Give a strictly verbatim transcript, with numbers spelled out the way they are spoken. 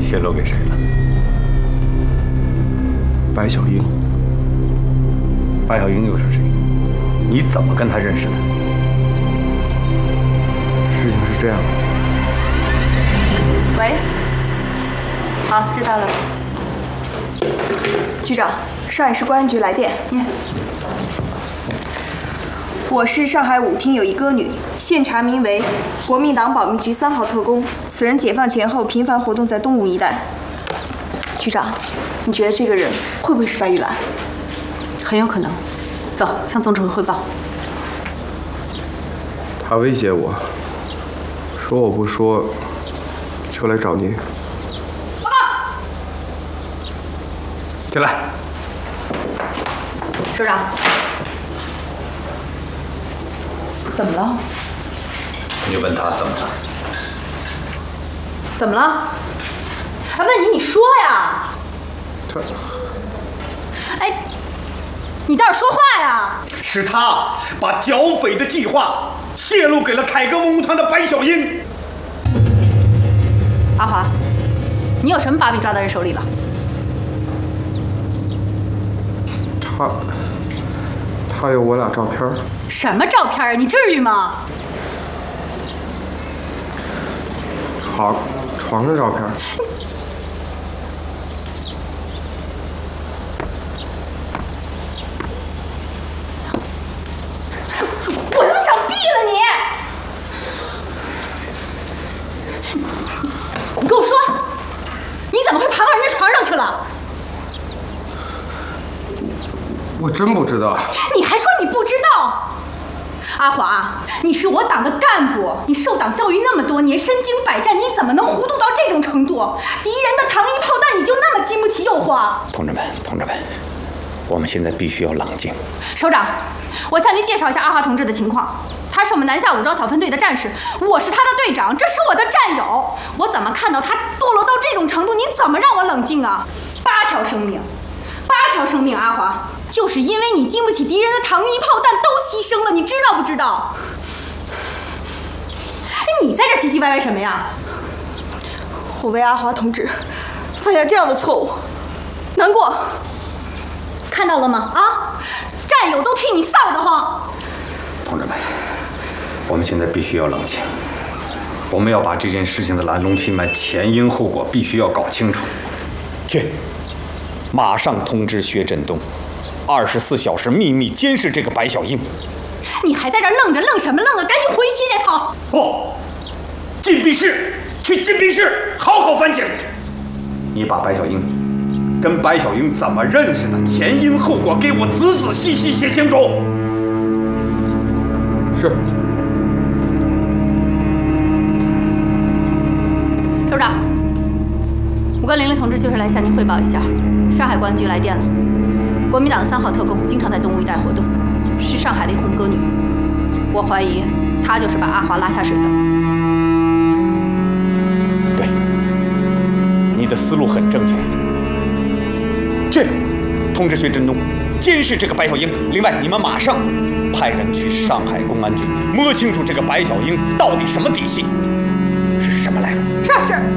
泄露给谁了？ 白小英。 白小英又是谁？你怎么跟她认识的？ 事情是这样的。 喂，好，知道了。局长，上海市公安局来电，念。我市上海舞厅有一歌女，现查名为国民党保密局三号特工。此人解放前后频繁活动在东吴一带。局长，你觉得这个人会不会是白玉兰？ 很有可能。走，向总指挥汇报。 他威胁我，说我不说，就来找您。 报告。 进来。 首长。怎么了？ 你问他怎么了？ 怎么了？还问你，你说呀！ 他， 哎，你倒是说话呀！ 是他把剿匪的计划泄露给了凯歌文物团的白小英。 阿华，你有什么把柄抓到人手里了？ 他，他有我俩照片。 什么照片啊？你至于吗？ 床床的照片。 我他妈想毙了你！你给我说，你怎么会爬到人家床上去了？ 我真不知道。 你还说你不知道？阿华，你是我党的干部，你受党教育那么多年，身经百战，你怎么能糊涂到这种程度？敌人的糖衣炮弹，你就那么经不起诱惑？ 同志们，同志们，我们现在必须要冷静。 首长，我向您介绍一下阿华同志的情况。他是我们南下武装小分队的战士，我是他的队长，这是我的战友。我怎么看到他堕落到这种程度？您怎么让我冷静啊？八条生命，八条生命，阿华。就是因为你经不起敌人的糖衣炮弹，都牺牲了，你知道不知道？哎，你在这唧唧歪歪什么呀？ 我为阿华同志犯下这样的错误，难过。 看到了吗？啊，战友都替你臊得慌。 同志们，我们现在必须要冷静，我们要把这件事情的来龙去脉、前因后果必须要搞清楚。 去，马上通知薛振东。二十四小时秘密监视这个白小英。 你还在这愣着，愣什么愣啊？赶紧回歇歇头。 不，禁闭室，去禁闭室好好反省。你把白小英跟白小英怎么认识的，前因后果给我仔仔细细写清楚。 是。 首长，武官玲玲同志就是来向您汇报一下，上海公安局来电了。国民党的三号特工经常在东吴一带活动，是上海的一红歌女。我怀疑她就是把阿华拉下水的。 对，你的思路很正确。去，通知薛振东，监视这个白小英。另外，你们马上派人去上海公安局摸清楚这个白小英到底什么底细，是什么来路。 是是。